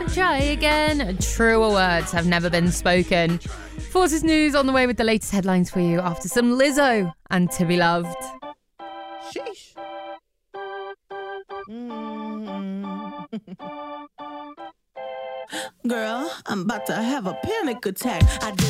Try again. Truer words have never been spoken. Forces News on the way with the latest headlines for you after some Lizzo and To Be Loved. Sheesh. Girl, I'm about to have a panic attack. I did